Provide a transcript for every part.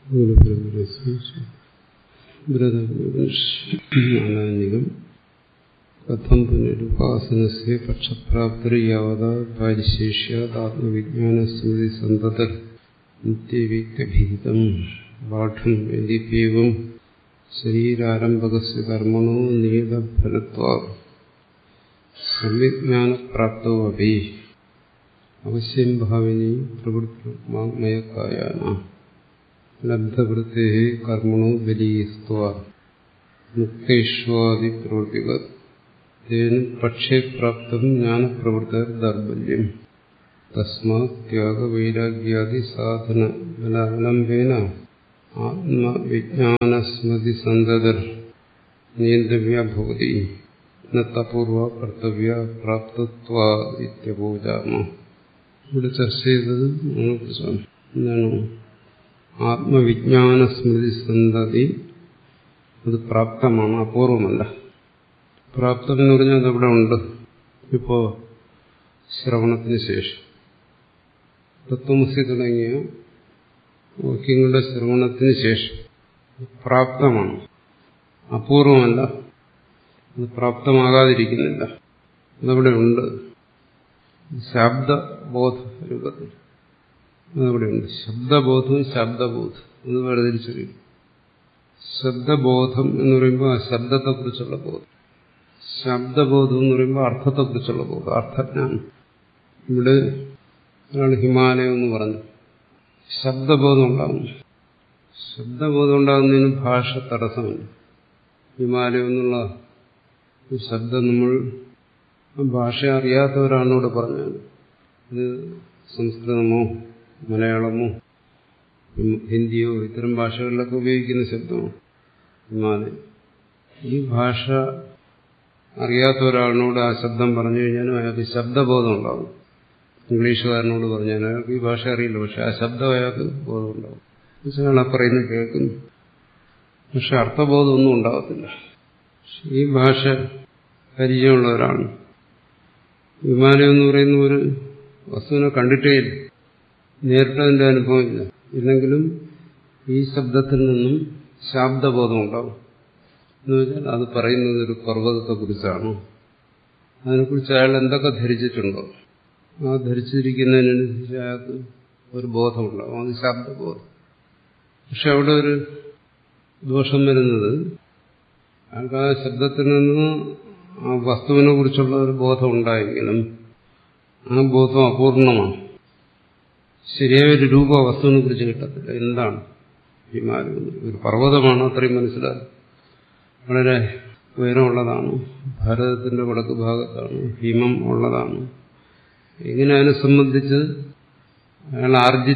ബ്രതനികം കഥം പുനരുപാസനസ്യ പക്ഷപ്രാപ്തിർയാവതാ പരിശേഷ്യാത്മവിജ്ഞാനസ്മൃതി സന്തതഃ നിത്യവിക്തഭീതം പാഠം യദിപ്യേവം ശരീരാരംഭകസ്യ കർമ്മണോ നിയതഫലത്വാത് സംവിജ്ഞാനപ്രാപ്തോ അപി അവശ്യം ഭാവിനി പ്രവൃത്തിമയകായാന ലബ്ധവൃത്തേഃ കർമ്മണോ ബലീസ്ത്വാത് മുക്തേഷ്വാദി പ്രവൃത്തികൾ തേന പക്ഷേ പ്രാപ്തം ജ്ഞാനപ്രവൃത്തിർ ദൗർബല്യം തസ്മാത് ത്യാഗവൈരാഗ്യാദി സാധന ബലാവലംബേന ആത്മവിജ്ഞാനസ്മൃതി സന്തതിർ നിയന്ത്രവ്യ ഭവതി ന തപൂർവ കർത്തവ്യ പ്രാപ്തത്വാദിത്യപൂജാമ. ഇവിടെ ചർച്ച ചെയ്തത് അതിനെക്കുറിച്ചാണ്. എന്താണ് ആത്മവിജ്ഞാനസ്മൃതി സന്തതി? അത് പ്രാപ്തമാണ്, അപൂർവമല്ല. പ്രാപ്തം എന്ന് പറഞ്ഞാൽ അതവിടെ ഉണ്ട്. ഇപ്പോ ശ്രവണത്തിന് ശേഷം തത്വമസി തുടങ്ങിയ വാക്യങ്ങളുടെ ശ്രവണത്തിന് ശേഷം പ്രാപ്തമാണ്, അപൂർവമല്ല. അത് പ്രാപ്തമാകാതിരിക്കുന്നില്ല, അതവിടെ ഉണ്ട്. ശബ്ദബോധ രൂപത്തിൽ അതവിടെയുണ്ട്. ശബ്ദബോധവും ശബ്ദബോധം അത് വേർതിരിച്ചറിയും. ശബ്ദബോധം എന്ന് പറയുമ്പോൾ ആ ശബ്ദത്തെക്കുറിച്ചുള്ള ബോധം, ശബ്ദബോധം എന്ന് പറയുമ്പോൾ അർത്ഥത്തെക്കുറിച്ചുള്ള ബോധം, അർത്ഥജ്ഞാനം. ഇവിടെ ഒരാൾ ഹിമാലയം എന്ന് പറഞ്ഞു, ശബ്ദബോധം ഉണ്ടാകുന്നു. ശബ്ദബോധം ഉണ്ടാകുന്നതിന് ഭാഷ തടസ്സമില്ല. ഹിമാലയം എന്നുള്ള ശബ്ദം നമ്മൾ ഭാഷ അറിയാത്തവരാണോട് പറഞ്ഞാൽ ഇത് സംസ്കൃതമോ മലയാളമോ ഹിന്ദിയോ ഇത്തരം ഭാഷകളിലൊക്കെ ഉപയോഗിക്കുന്ന ശബ്ദമാണ് ഹിമാലയം. ഈ ഭാഷ അറിയാത്ത ഒരാളിനോട് ആ ശബ്ദം പറഞ്ഞു കഴിഞ്ഞാലും അയാൾക്ക് ശബ്ദബോധം ഉണ്ടാകും. ഇംഗ്ലീഷുകാരനോട് പറഞ്ഞാൽ അയാൾക്ക് ഈ ഭാഷ അറിയില്ല, പക്ഷെ ആ ശബ്ദം അയാൾക്ക് ബോധം ഉണ്ടാകും. അയാൾ പറയുന്നത് കേൾക്കുന്നു, പക്ഷെ അർത്ഥബോധമൊന്നും ഉണ്ടാകത്തില്ല. ഈ ഭാഷ പരിചയമുള്ളവരാണ്. ഹിമാലയം എന്ന് പറയുന്ന ഒരു വസ്തുവിനെ കണ്ടിട്ടേ ഇല്ല, നേരിട്ടതിന്റെ അനുഭവമില്ല. ഇല്ലെങ്കിലും ഈ ശബ്ദത്തിൽ നിന്നും ശബ്ദബോധം ഉണ്ടാവും. എന്ന് വെച്ചാൽ അത് പറയുന്നത് ഒരു പർവ്വതത്തെക്കുറിച്ചാണോ, അതിനെക്കുറിച്ച് അയാൾ എന്തൊക്കെ ധരിച്ചിട്ടുണ്ടോ ആ ധരിച്ചിരിക്കുന്നതിനനുസരിച്ച് അയാൾക്ക് ഒരു ബോധമുണ്ടാവും, അത് ശബ്ദബോധം. പക്ഷെ അവിടെ ഒരു ദോഷം വരുന്നത് അയാൾക്ക് ആ ശബ്ദത്തിൽ നിന്ന് ആ വസ്തുവിനെ കുറിച്ചുള്ള ഒരു ബോധം ഉണ്ടായെങ്കിലും ആ ബോധം അപൂർണമാണ്. ശരിയായ ഒരു രൂപ വസ്തുവിനെ കുറിച്ച് കിട്ടത്തില്ല. എന്താണ് ഹിമാലയം? ഒരു പർവ്വതമാണ്, അത്രയും മനസ്സിലാകും. വളരെ ഉയരമുള്ളതാണ്, ഭാരതത്തിന്റെ വടക്ക് ഭാഗത്താണ്, ഹിമം ഉള്ളതാണ്. ഇങ്ങനെ അതിനെ സംബന്ധിച്ച് അയാൾ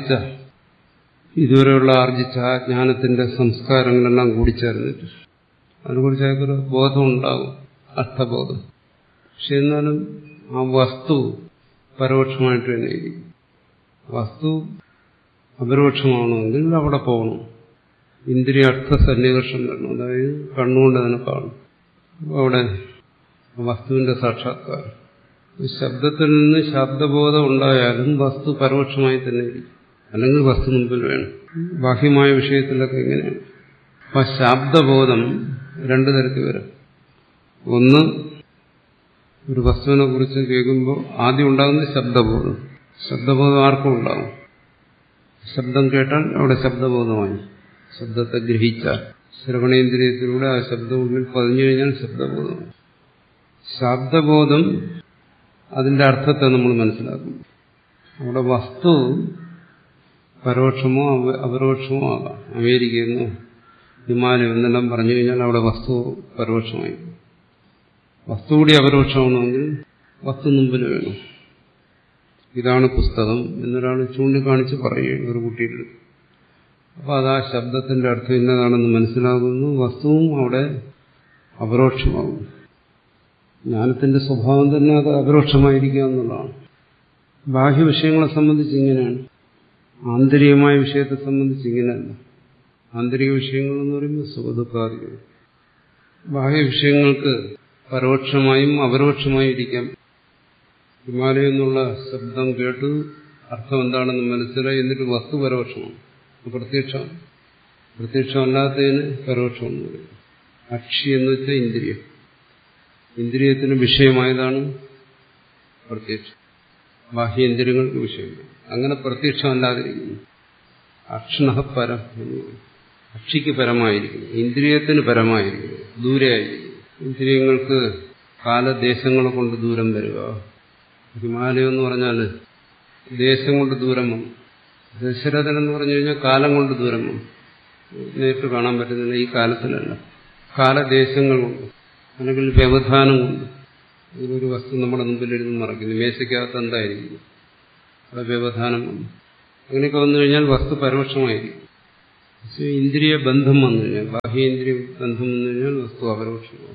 ഇതുവരെയുള്ള ആർജിച്ച ആ ജ്ഞാനത്തിന്റെ സംസ്കാരങ്ങളെല്ലാം കൂടിച്ചേർന്നിട്ട് അതിനെക്കുറിച്ച് അയാൾക്കൊരു ബോധം ഉണ്ടാകും, അർത്ഥബോധം. പക്ഷെ എന്നാലും ആ വസ്തു പരോക്ഷമായിട്ട് തന്നെ ഇരിക്കും. വസ്തു അപരോക്ഷമാണെങ്കിൽ അവിടെ പോകണം, ഇന്ദ്രിയാർത്ഥ സന്നികർഷം വരണം, അതായത് കണ്ണുകൊണ്ട് അതിനെ കാണും. അവിടെ വസ്തുവിന്റെ സാക്ഷാത്കാരം. ശബ്ദത്തിൽ നിന്ന് ശബ്ദബോധം ഉണ്ടായാലും വസ്തു പരോക്ഷമായി തന്നെ ഇരിക്കും, അല്ലെങ്കിൽ വസ്തു മുമ്പിൽ വേണം. ബാഹ്യമായ വിഷയത്തിലൊക്കെ ഇങ്ങനെയാണ്. അപ്പൊ ശബ്ദബോധം രണ്ടു തരത്തിൽ വരാം. ഒന്ന്, ഒരു വസ്തുവിനെ കുറിച്ച് കേൾക്കുമ്പോൾ ആദ്യം ഉണ്ടാകുന്ന ശബ്ദബോധം. ശബ്ദബോധം ആർക്കും ഉണ്ടാകും. ശബ്ദം കേട്ടാൽ അവിടെ ശബ്ദബോധമായി, ശബ്ദത്തെ ഗ്രഹിച്ചാൽ ശ്രവണേന്ദ്രിയത്തിലൂടെ ആ ശബ്ദം ഉള്ളിൽ പതിഞ്ഞു കഴിഞ്ഞാൽ ശബ്ദബോധമായി. ശബ്ദബോധം അതിന്റെ അർത്ഥത്തെ നമ്മൾ മനസ്സിലാക്കും. അവിടെ വസ്തു പരോക്ഷമോ അപരോക്ഷമോ ആകാം. അമേരിക്കയെന്നോ ഹിമാലയം എന്നെല്ലാം പറഞ്ഞു കഴിഞ്ഞാൽ അവിടെ വസ്തു പരോക്ഷമായി. വസ്തു കൂടി അപരോക്ഷമാണെങ്കിൽ വസ്തു മുമ്പിൽ വേണം. ഇതാണ് പുസ്തകം എന്നൊരാൾ ചൂണ്ടിക്കാണിച്ച് പറയുകയാണ് ഒരു കുട്ടിയുടെ. അപ്പോൾ അത് ആ ശബ്ദത്തിന്റെ അർത്ഥം ഇന്നതാണെന്ന് മനസ്സിലാകുന്നു, വസ്തുവും അവിടെ അപരോക്ഷമാകും. ജ്ഞാനത്തിന്റെ സ്വഭാവം തന്നെ അത് അപരോക്ഷമായിരിക്കുക എന്നുള്ളതാണ്. ബാഹ്യ വിഷയങ്ങളെ സംബന്ധിച്ച് ഇങ്ങനെയാണ്, ആന്തരികമായ വിഷയത്തെ സംബന്ധിച്ച് ഇങ്ങനെയല്ല. ആന്തരിക വിഷയങ്ങൾ എന്ന് പറയുമ്പോൾ സുഖദുഃഖാദികൾ. ബാഹ്യ വിഷയങ്ങൾക്ക് പരോക്ഷമായും അപരോക്ഷമായും ഇരിക്കാം. ഹിമാലയം എന്നുള്ള ശബ്ദം കേട്ടു, അർത്ഥം എന്താണെന്ന് മനസ്സിലായി, എന്നിട്ട് വസ്തു പരോക്ഷമാണ്, പ്രത്യക്ഷമാണ്. പ്രത്യക്ഷമല്ലാത്തതിന് പരോക്ഷം എന്ന് പറയും. അക്ഷി എന്ന് വെച്ചാൽ ഇന്ദ്രിയം. ഇന്ദ്രിയത്തിന് വിഷയമായതാണ് പ്രത്യക്ഷം. ബാഹ്യേന്ദ്രിയങ്ങൾക്ക് വിഷയമാണ്. അങ്ങനെ പ്രത്യക്ഷമല്ലാതിരിക്കുന്നു. അക്ഷണഃ പരം എന്ന് പറയും. അക്ഷിക്ക് പരമായിരിക്കുന്നു, ഇന്ദ്രിയത്തിന് പരമായിരിക്കുന്നു, ദൂരെയായിരിക്കുന്നു. ഇന്ദ്രിയങ്ങൾക്ക് കാലദേശങ്ങളെ കൊണ്ട് ദൂരം വരിക. ഹിമാലയം എന്ന് പറഞ്ഞാൽ ദേശം കൊണ്ട് ദൂരം വന്നു. ദശരഥൻ എന്ന് പറഞ്ഞു കഴിഞ്ഞാൽ കാലം കൊണ്ട് ദൂരം വന്നു. നേരിട്ട് കാണാൻ പറ്റുന്നില്ല ഈ കാലത്തിലല്ല. കാലദേശങ്ങൾ കൊണ്ട് അല്ലെങ്കിൽ വ്യവധാനം കൊണ്ട്. ഇതിലൊരു വസ്തു നമ്മുടെ മുമ്പിലിരുന്ന് മറക്കുന്നു. മേശയ്ക്കകത്ത് എന്തായിരിക്കും? അവിടെ വ്യവധാനം വന്നു. അങ്ങനെയൊക്കെ വന്നു കഴിഞ്ഞാൽ വസ്തു പരോക്ഷമായിരിക്കും. ഇന്ദ്രിയ ബന്ധം വന്നു കഴിഞ്ഞാൽ, ബാഹ്യേന്ദ്രിയ ബന്ധം വന്നു കഴിഞ്ഞാൽ വസ്തു അപരോക്ഷമാകും.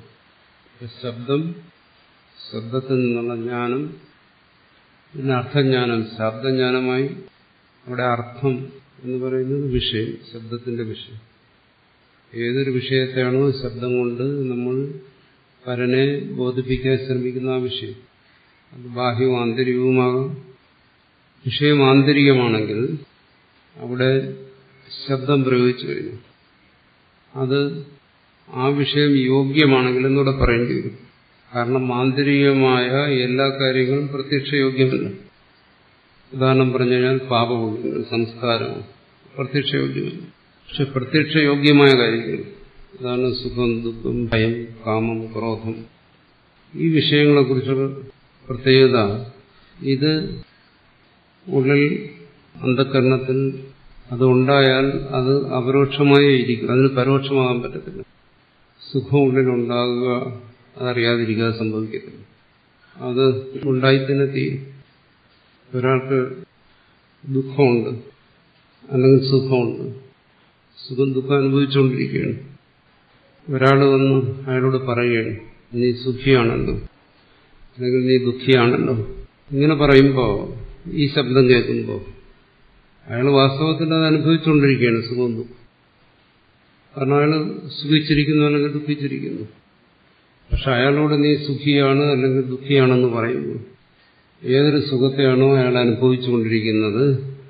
ശബ്ദത്തിൽ നിന്നുള്ള ജ്ഞാനം, പിന്നെ അർത്ഥജ്ഞാനം, ശബ്ദജ്ഞാനമായി. അവിടെ അർത്ഥം എന്ന് പറയുന്നത് വിഷയം, ശബ്ദത്തിന്റെ വിഷയം. ഏതൊരു വിഷയത്തെയാണോ ശബ്ദം കൊണ്ട് നമ്മൾ പരനെ ബോധിപ്പിക്കാൻ ശ്രമിക്കുന്ന ആ വിഷയം, അത് ബാഹ്യവും ആന്തരികവുമാകാം. വിഷയം ആന്തരികമാണെങ്കിൽ അവിടെ ശബ്ദം പ്രയോഗിച്ചു കഴിഞ്ഞു. അത് ആ വിഷയം യോഗ്യമാണെങ്കിൽ എന്നൂടെ പറയേണ്ടി വരും. കാരണം ആന്തരികമായ എല്ലാ കാര്യങ്ങളും പ്രത്യക്ഷയോഗ്യമല്ല. ഉദാഹരണം പറഞ്ഞു കഴിഞ്ഞാൽ പാപപുണ്യങ്ങൾ, സംസ്കാരം പ്രത്യക്ഷയോഗ്യമല്ല. പക്ഷെ പ്രത്യക്ഷയോഗ്യമായ കാര്യങ്ങൾ, ഉദാഹരണം സുഖം, ദുഃഖം, ഭയം, കാമം, ക്രോധം, ഈ വിഷയങ്ങളെക്കുറിച്ചുള്ള പ്രത്യേകത, ഇത് ഉള്ളിൽ അന്ധകരണത്തിൽ അതുണ്ടായാൽ അത് അപരോക്ഷമായേ ഇരിക്കും. അതിന് പരോക്ഷമാകാൻ പറ്റത്തില്ല. സുഖം ഉള്ളിലുണ്ടാകുക, അതറിയാതിരിക്കാതെ സംഭവിക്കത്തില്ല. അത് ഉണ്ടായിത്തന്നെ തീരും. ഒരാൾക്ക് ദുഃഖമുണ്ട് അല്ലെങ്കിൽ സുഖമുണ്ട്, സുഖം ദുഃഖം അനുഭവിച്ചുകൊണ്ടിരിക്കുകയാണ്. ഒരാൾ വന്ന് അയാളോട് പറയുകയാണ്, നീ സുഖിയാണല്ലോ അല്ലെങ്കിൽ നീ ദുഃഖിയാണല്ലോ. ഇങ്ങനെ പറയുമ്പോൾ, ഈ ശബ്ദം കേൾക്കുമ്പോൾ അയാൾ വാസ്തവത്തിൽ അത് അനുഭവിച്ചുകൊണ്ടിരിക്കുകയാണ്, സുഖം ദുഃഖം. കാരണം അയാൾ സുഖിച്ചിരിക്കുന്നു അല്ലെങ്കിൽ ദുഃഖിച്ചിരിക്കുന്നു. പക്ഷെ അയാളോട് നീ സുഖിയാണ് അല്ലെങ്കിൽ ദുഃഖിയാണെന്ന് പറയുമ്പോൾ ഏതൊരു സുഖത്തെയാണോ അയാൾ അനുഭവിച്ചുകൊണ്ടിരിക്കുന്നത്,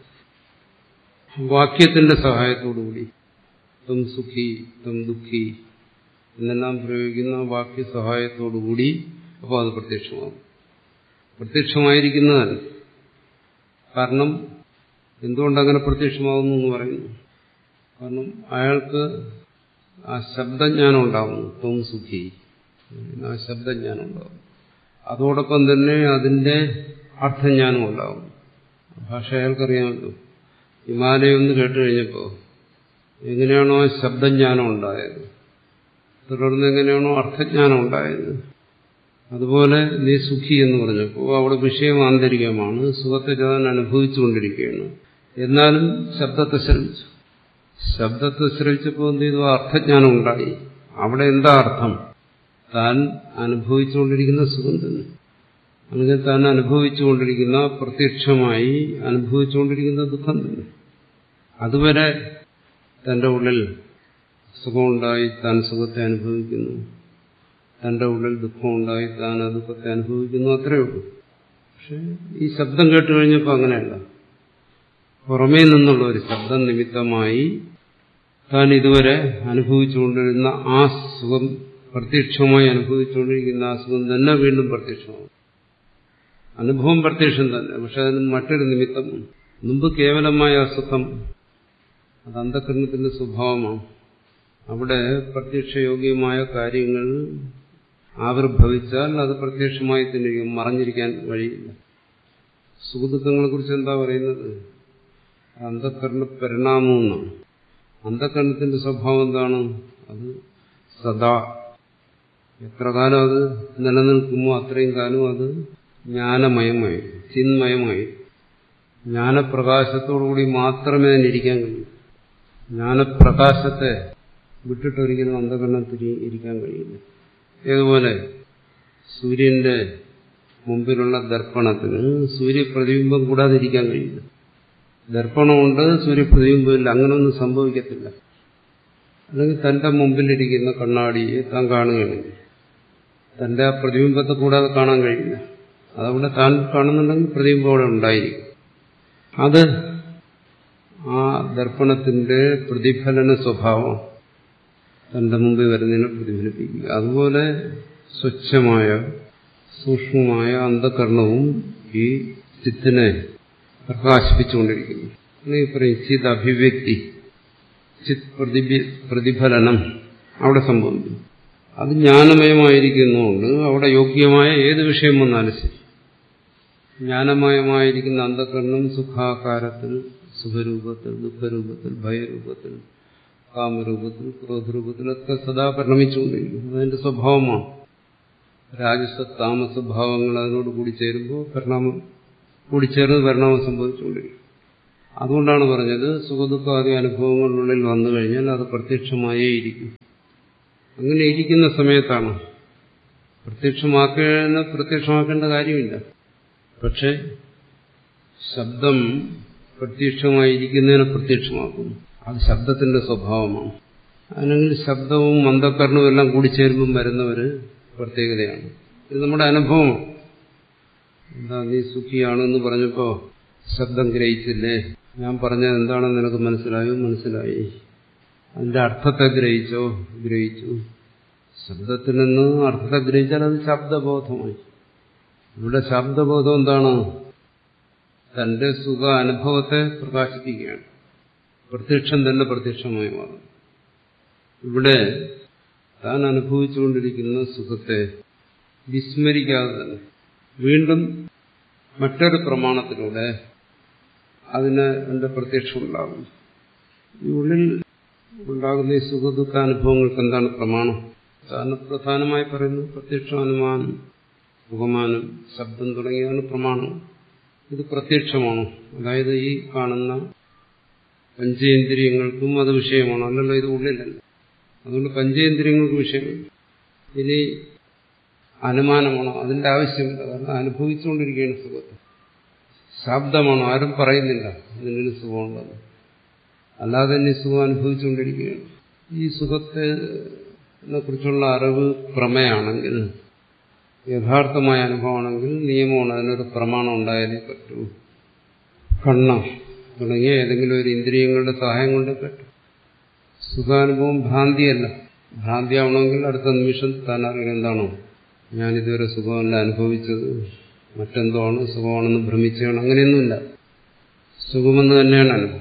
വാക്യത്തിന്റെ സഹായത്തോടുകൂടി തം സുഖി തം ദുഃഖി എന്നെല്ലാം പ്രയോഗിക്കുന്ന വാക്യ സഹായത്തോടുകൂടി അപ്പോൾ അത് പ്രത്യക്ഷമാകും. പ്രത്യക്ഷമായിരിക്കുന്നതല്ല. കാരണം എന്തുകൊണ്ടങ്ങനെ പ്രത്യക്ഷമാകുന്നു എന്ന് പറയുന്നു. കാരണം അയാൾക്ക് ആ ശബ്ദജ്ഞാനം ഉണ്ടാകുന്നു. ത്വം സുഖി, ആ ശബ്ദജ്ഞാനം ഉണ്ടാകുന്നു. അതോടൊപ്പം തന്നെ അതിന്റെ അർത്ഥജ്ഞാനം ഉണ്ടാകും. ഭാഷ അയാൾക്കറിയാമല്ലോ. ഹിമാലയം എന്ന് കേട്ട് കഴിഞ്ഞപ്പോൾ എങ്ങനെയാണോ ആ ശബ്ദജ്ഞാനം ഉണ്ടായത്, തുടർന്ന് എങ്ങനെയാണോ അർത്ഥജ്ഞാനം ഉണ്ടായത്, അതുപോലെ നീ സുഖി എന്ന് പറഞ്ഞപ്പോൾ അവിടെ വിഷയം ആന്തരികമാണ്, സുഖത്തെ താൻ അനുഭവിച്ചുകൊണ്ടിരിക്കുകയാണ്. എന്നാലും ശബ്ദത്തെ ശ്രമിച്ചു. ശബ്ദത്തെ ശ്രമിച്ചപ്പോൾ എന്ത് ചെയ്തു? അർത്ഥജ്ഞാനം ഉണ്ടായി. അവിടെ എന്താ അർത്ഥം? താൻ അനുഭവിച്ചുകൊണ്ടിരിക്കുന്ന സുഖം തന്നെ, അല്ലെങ്കിൽ താൻ അനുഭവിച്ചുകൊണ്ടിരിക്കുന്ന, പ്രത്യക്ഷമായി അനുഭവിച്ചുകൊണ്ടിരിക്കുന്ന ദുഃഖം തന്നെ. അതുവരെ തന്റെ ഉള്ളിൽ സുഖമുണ്ടായി താൻ സുഖത്തെ അനുഭവിക്കുന്നു, തന്റെ ഉള്ളിൽ ദുഃഖമുണ്ടായി താൻ ആ ദുഃഖത്തെ അനുഭവിക്കുന്നു, അത്രയേ ഉള്ളൂ. പക്ഷെ ഈ ശബ്ദം കേട്ട് കഴിഞ്ഞപ്പോൾ അങ്ങനെയല്ല. പുറമേ നിന്നുള്ള ഒരു ശബ്ദം നിമിത്തമായി താൻ ഇതുവരെ അനുഭവിച്ചുകൊണ്ടിരുന്ന ആ സുഖം, പ്രത്യക്ഷമായി അനുഭവിച്ചുകൊണ്ടിരിക്കുന്ന ആ സുഖം തന്നെ വീണ്ടും പ്രത്യക്ഷമാകും. അനുഭവം പ്രത്യക്ഷം തന്നെ, പക്ഷെ അതിന് മറ്റൊരു നിമിത്തം. മുമ്പ് കേവലമായ അസുഖം, അത് അന്ധകരണത്തിന്റെ സ്വഭാവമാണ്. അവിടെ പ്രത്യക്ഷയോഗ്യമായ കാര്യങ്ങൾ ആവിർഭവിച്ചാൽ അത് പ്രത്യക്ഷമായി തന്നെ മറഞ്ഞിരിക്കാൻ വഴിയില്ല. സുഖദുഃഖങ്ങളെക്കുറിച്ച് എന്താ പറയുന്നത്? അന്ധകരണ പരിണാമമെന്നാണ്. അന്ധകരണത്തിന്റെ സ്വഭാവം എന്താണ്? അത് സദാ, എത്ര കാലം അത് നിലനിൽക്കുമോ അത്രയും കാലം അത് ജ്ഞാനമയമായി, ചിന്മയമായി, ജ്ഞാനപ്രകാശത്തോടുകൂടി മാത്രമേ അതിനിരിക്കാൻ കഴിയൂ. ജ്ഞാനപ്രകാശത്തെ വിട്ടിട്ടൊരിക്കലും അന്ധകരണത്തിൽ ഇരിക്കാൻ കഴിയില്ല. ഏതുപോലെ സൂര്യന്റെ മുമ്പിലുള്ള ദർപ്പണത്തിന് സൂര്യപ്രതിബിംബം കൂടാതെ ഇരിക്കാൻ കഴിയില്ല. ദർപ്പണമുണ്ട്, സൂര്യപ്രതിബിംബമില്ല, അങ്ങനെയൊന്നും സംഭവിക്കത്തില്ല. അല്ലെങ്കിൽ തന്റെ മുമ്പിലിരിക്കുന്ന കണ്ണാടിയെ താൻ കാണുകയാണെങ്കിൽ തന്റെ ആ പ്രതിബിംബത്തെ കൂടാതെ കാണാൻ കഴിയില്ല. അതവിടെ താൻ കാണുന്നുണ്ടെങ്കിൽ പ്രതിബിംബം അവിടെ ഉണ്ടായിരിക്കും. അത് ആ ദർപ്പണത്തിന്റെ പ്രതിഫലന സ്വഭാവം തന്റെ മുമ്പിൽ വരുന്നതിനെ പ്രതിഫലിപ്പിക്കുക. അതുപോലെ സ്വച്ഛമായ സൂക്ഷ്മമായ അന്ധകരണവും ഈ ചിത്തിനെ പ്രകാശിപ്പിച്ചുകൊണ്ടിരിക്കുന്നു. ഈ പറയും ചിത് അഭിവ്യക്തി, ചിത് പ്രതിഫലനം അവിടെ സംഭവിക്കും. അത് ജ്ഞാനമയമായിരിക്കുന്നതുകൊണ്ട് അവിടെ യോഗ്യമായ ഏത് വിഷയം വന്നാലും ശരി, ജ്ഞാനമയമായിരിക്കുന്ന അന്ധകരണം സുഖാകാരത്തിൽ, സുഖരൂപത്തിൽ, ദുഃഖരൂപത്തിൽ, ഭയരൂപത്തിൽ, കാമരൂപത്തിൽ, ക്രോധരൂപത്തിലൊക്കെ സദാ പരിണമിച്ചുകൊണ്ടിരിക്കും. അതിന്റെ സ്വഭാവമാണ്. രാജസ താമസ ഭാവങ്ങൾ അതിനോട് കൂടിച്ചേരുമ്പോൾ കൂടിച്ചേർന്ന് പരിണാമം സംഭവിച്ചുകൊണ്ടിരിക്കും. അതുകൊണ്ടാണ് പറഞ്ഞത് സുഖദുഃഖാദി അനുഭവങ്ങളിനുള്ളിൽ വന്നു കഴിഞ്ഞാൽ അത് പ്രത്യക്ഷമായേ ഇരിക്കും. അങ്ങനെ ഇരിക്കുന്ന സമയത്താണ് പ്രത്യക്ഷമാക്കേണ്ട കാര്യമില്ല. പക്ഷെ ശബ്ദം പ്രത്യക്ഷമായിരിക്കുന്നതിനെ പ്രത്യക്ഷമാക്കുന്നു. അത് ശബ്ദത്തിന്റെ സ്വഭാവമാണ്. അല്ലെങ്കിൽ ശബ്ദവും അന്ധകരണവും എല്ലാം കൂടിച്ചേരുമ്പം വരുന്ന ഒരു പ്രത്യേകതയാണ്. ഇത് നമ്മുടെ അനുഭവമാണ്. എന്താ നീ സുഖിയാണെന്ന് പറഞ്ഞപ്പോ ശബ്ദം ഗ്രഹിച്ചില്ലേ? ഞാൻ പറഞ്ഞത് എന്താണെന്ന് നിനക്ക് മനസ്സിലായോ? മനസ്സിലായി. അതിന്റെ അർത്ഥത്തെ ഗ്രഹിച്ചോ? ഗ്രഹിച്ചു. ശബ്ദത്തിൽ നിന്ന് അർത്ഥത്തെ ഗ്രഹിച്ചാൽ അത് ശബ്ദബോധമായി. ഇവിടെ ശബ്ദബോധം എന്താണ്? തന്റെ സുഖ അനുഭവത്തെ പ്രകാശിപ്പിക്കുകയാണ്. പ്രത്യക്ഷം തന്നെ പ്രത്യക്ഷമായി മാറും. ഇവിടെ താൻ അനുഭവിച്ചുകൊണ്ടിരിക്കുന്ന സുഖത്തെ വിസ്മരിക്കാതെ തന്നെ വീണ്ടും മറ്റൊരു പ്രമാണത്തിലൂടെ അതിന് എന്റെ പ്രത്യക്ഷം ഉണ്ടാകും. ഈ ഉള്ളിൽ ഉണ്ടാകുന്ന ഈ സുഖദുഃഖാനുഭവങ്ങൾക്ക് എന്താണ് പ്രമാണം? പ്രധാനമായി പറയുന്നു പ്രത്യക്ഷം, അനുമാനം, മുഖമാനം, ശബ്ദം തുടങ്ങിയതാണ് പ്രമാണം. ഇത് പ്രത്യക്ഷമാണോ? അതായത് ഈ കാണുന്ന പഞ്ചേന്ദ്രിയങ്ങൾക്കും അത് വിഷയമാണോ? അല്ലല്ലോ, ഇത് ഉള്ളിലല്ല. അതുകൊണ്ട് പഞ്ചേന്ദ്രിയങ്ങൾക്ക് വിഷയമില്ല. ഇനി അനുമാനമാണോ? അതിന്റെ ആവശ്യമില്ല. കാരണം അനുഭവിച്ചുകൊണ്ടിരിക്കുകയാണ് സുഖത്തെ. ശബ്ദമാണോ? ആരും പറയുന്നില്ല അതിനൊരു സുഖമുള്ളത്. അല്ലാതെ തന്നെ സുഖം അനുഭവിച്ചുകൊണ്ടിരിക്കുകയാണ്. ഈ സുഖത്തെ കുറിച്ചുള്ള അറിവ് പ്രമേയാണെങ്കിൽ, യഥാർത്ഥമായ അനുഭവമാണെങ്കിൽ നിയമമാണ്, അതിനൊരു പ്രമാണം ഉണ്ടായാലേ പറ്റൂ. കണ്ണ് തുടങ്ങിയ ഏതെങ്കിലും ഒരു ഇന്ദ്രിയങ്ങളുടെ സഹായം കൊണ്ട് പറ്റും. സുഖാനുഭവം ഭ്രാന്തിയല്ല. ഭ്രാന്തിയാവണമെങ്കിൽ അടുത്ത നിമിഷം താൻ അറിയുന്നത് എന്താണോ? ഞാനിതുവരെ സുഖമല്ല അനുഭവിച്ചത്, മറ്റെന്തോ ആണ്, സുഖമാണെന്ന് ഭ്രമിച്ചാണ്. അങ്ങനെയൊന്നുമില്ല. സുഖമെന്ന് തന്നെയാണ് അനുഭവം.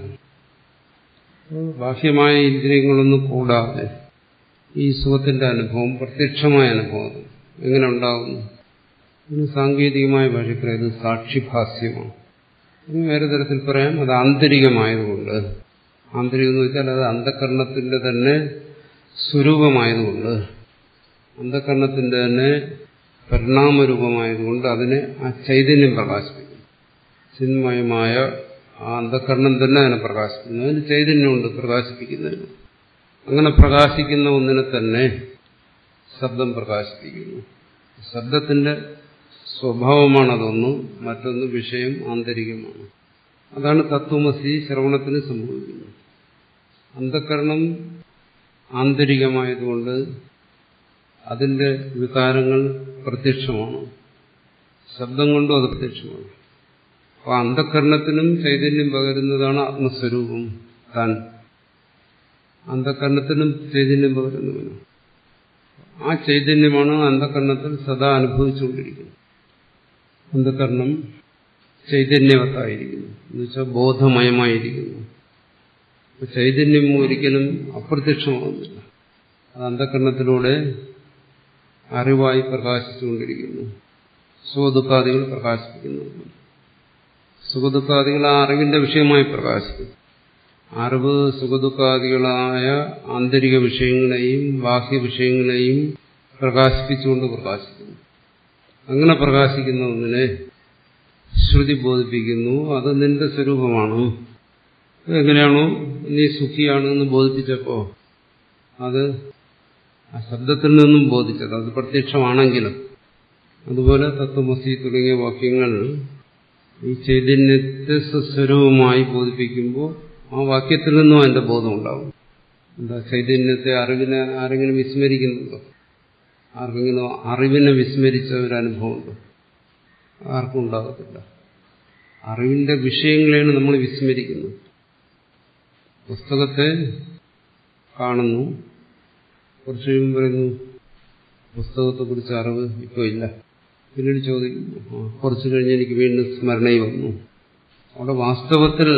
ബാഹ്യമായ ഇന്ദ്രിയങ്ങളൊന്നും കൂടാതെ ഈ സുഖത്തിന്റെ അനുഭവം പ്രത്യക്ഷമായ അനുഭവം എങ്ങനെ ഉണ്ടാകുന്നു? ഇതിന് സാങ്കേതികമായ ഭാഷയ്ക്ക് ഇത് സാക്ഷിഭാസ്യമാണ്. ഇത് വേറെ തരത്തിൽ പറയാം, അത് ആന്തരികമായതുകൊണ്ട്. ആന്തരികം എന്ന് വെച്ചാൽ അത് അന്ധകരണത്തിന്റെ തന്നെ സ്വരൂപമായതുകൊണ്ട്, അന്ധകരണത്തിന്റെ തന്നെ പരിണാമരൂപമായതുകൊണ്ട് അതിനെ ആ ചൈതന്യം പ്രകാശിപ്പിക്കും. ചിന്മയമായ ആ അന്ധകരണം തന്നെ അതിനെ പ്രകാശിപ്പിക്കുന്നു. അതിന് ചൈതന്യമുണ്ട് പ്രകാശിപ്പിക്കുന്നതിന്. അങ്ങനെ പ്രകാശിക്കുന്ന ഒന്നിനെ തന്നെ ശബ്ദം പ്രകാശിപ്പിക്കുന്നു. ശബ്ദത്തിന്റെ സ്വഭാവമാണ് അതൊന്ന്, മറ്റൊന്ന് വിഷയം ആന്തരികമാണ്. അതാണ് തത്വമസി ശ്രവണത്തിന് സംഭവിക്കുന്നത്. അന്ധകരണം ആന്തരികമായതുകൊണ്ട് അതിന്റെ വികാരങ്ങൾ പ്രത്യക്ഷമാണ്. ശബ്ദം കൊണ്ടും അത് പ്രത്യക്ഷമാണ്. അപ്പോൾ അന്ധകരണത്തിനും ചൈതന്യം പകരുന്നതാണ് ആത്മസ്വരൂപം താൻ. അന്ധകരണത്തിനും ചൈതന്യം പകരുന്നവന് ആ ചൈതന്യമാണ് അന്ധകരണത്തിൽ സദാ അനുഭവിച്ചുകൊണ്ടിരിക്കുന്നത്. അന്ധകരണം ചൈതന്യവത്തായിരിക്കുന്നു, എന്നുവെച്ചാൽ ബോധമയമായിരിക്കുന്നു. ചൈതന്യം ഒരിക്കലും അപ്രത്യക്ഷമാകുന്നില്ല. അത് അന്ധകരണത്തിലൂടെ അറിവായി പ്രകാശിച്ചുകൊണ്ടിരിക്കുന്നു. സുഖദുഃഖാദികൾ പ്രകാശിപ്പിക്കുന്നു. സുഖദുഃഖാദികൾ ആ അറിവിന്റെ വിഷയമായി പ്രകാശിക്കുന്നു. അറിവ് സുഖദുഃഖാദികളായ ആന്തരിക വിഷയങ്ങളെയും ബാഹ്യ വിഷയങ്ങളെയും പ്രകാശിപ്പിച്ചുകൊണ്ട് പ്രകാശിക്കുന്നു. അങ്ങനെ പ്രകാശിക്കുന്ന ഒന്നിനെ ശ്രുതി ബോധിപ്പിക്കുന്നു. അത് നിന്റെ സ്വരൂപമാണ്. എങ്ങനെയാണോ നീ സുഖിയാണെന്ന് ബോധിപ്പിച്ചപ്പോ അത് ആ ശബ്ദത്തിൽ നിന്നും ബോധിച്ചത്, അത് പ്രത്യക്ഷമാണെങ്കിലും. അതുപോലെ തത്വമസി തുടങ്ങിയ വാക്യങ്ങൾ ഈ ചൈതന്യത്തെ സ്വസ്വരൂപമായി ബോധിപ്പിക്കുമ്പോൾ ആ വാക്യത്തിൽ നിന്നും അതിന്റെ ബോധം ഉണ്ടാവും. എന്താ, ചൈതന്യത്തെ അറിവിനെ ആരെങ്കിലും വിസ്മരിക്കുന്നുണ്ടോ? ആർക്കെങ്കിലും അറിവിനെ വിസ്മരിച്ച ഒരനുഭവമുണ്ടോ? ആർക്കും ഉണ്ടാകത്തില്ല. അറിവിന്റെ വിഷയങ്ങളെയാണ് നമ്മൾ വിസ്മരിക്കുന്നത്. പുസ്തകത്തെ കാണുന്നു, കുറച്ച് കഴിയുമ്പോൾ പറയുന്നു പുസ്തകത്തെക്കുറിച്ച് അറിവ് ഇപ്പോൾ ഇല്ല. പിന്നീട് ചോദിക്കുന്നു, കുറച്ച് കഴിഞ്ഞ് എനിക്ക് വീണ്ടും സ്മരണയിൽ വന്നു. അവിടെ വാസ്തവത്തിൽ